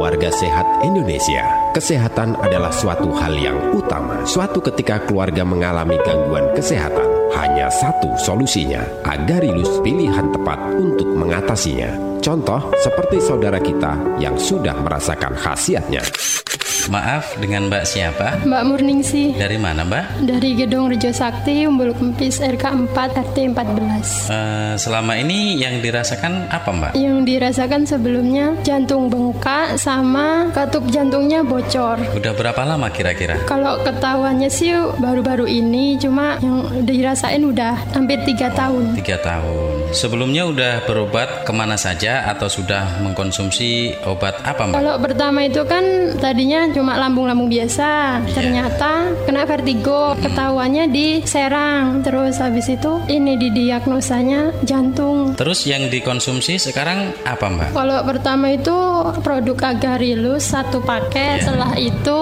Keluarga Sehat Indonesia. Kesehatan adalah suatu hal yang utama. Suatu ketika keluarga mengalami gangguan kesehatan, hanya satu solusinya. Agarilus pilihan tepat untuk mengatasinya. Contoh seperti saudara kita yang sudah merasakan khasiatnya. Maaf, dengan Mbak siapa? Mbak Murningsih. Dari mana, Mbak? Dari Gedung Rejo Sakti, Umbul Kempis, RK 4, RT 14. Selama ini yang dirasakan apa, Mbak? Yang dirasakan sebelumnya jantung bengkak sama katup jantungnya bocor. Udah berapa lama kira-kira? Kalau ketahuannya sih baru-baru ini, cuma yang dirasain udah hampir 3 tahun. 3 tahun. Sebelumnya udah berobat kemana saja atau sudah mengkonsumsi obat apa, Mbak? Kalau pertama itu kan tadinya cuma lambung-lambung biasa, ternyata kena vertigo, ketahuannya di Serang, terus habis itu ini didiagnosanya jantung. Terus yang dikonsumsi sekarang apa, Mbak? Kalau pertama itu produk Agarilus 1 paket, setelah itu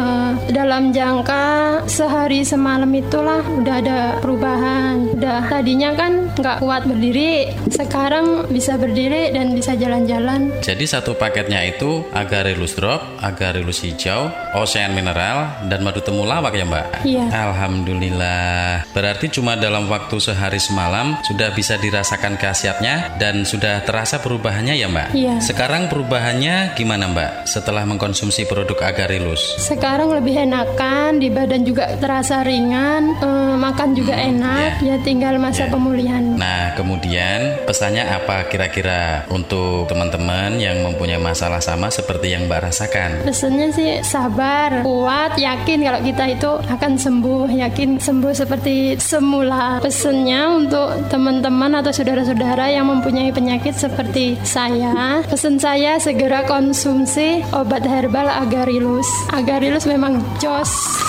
dalam jangka sehari semalam itulah udah ada perubahan. Udah tadinya kan nggak kuat berdiri, sekarang bisa berdiri dan bisa jalan-jalan. Jadi 1 paketnya itu Agarilus Drop, Agarilus Hijau, Ocean Mineral, dan madu temulawak ya, Mbak? Iya. Alhamdulillah. Berarti cuma dalam waktu sehari semalam sudah bisa dirasakan khasiatnya dan sudah terasa perubahannya ya, Mbak? Iya. Sekarang perubahannya gimana, Mbak? Setelah mengkonsumsi produk Agarilus? Sekarang lebih enakan, di badan juga terasa ringan, makan juga enak, ya tinggal masa pemulihan. Nah, kemudian pesannya apa kira-kira untuk teman-teman yang mempunyai masalah sama seperti yang Mbak rasakan? Pesannya sih sabar, kuat, yakin kalau kita itu akan sembuh, yakin sembuh seperti semula. Pesannya untuk teman-teman atau saudara-saudara yang mempunyai penyakit seperti saya, pesan saya segera konsumsi obat herbal Agarilus. Agarilus memang jos.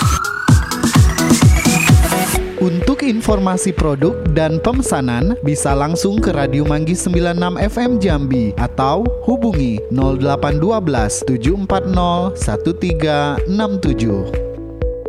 Untuk informasi produk dan pemesanan bisa langsung ke Radio Manggis 96 FM Jambi atau hubungi 0812 740 1367.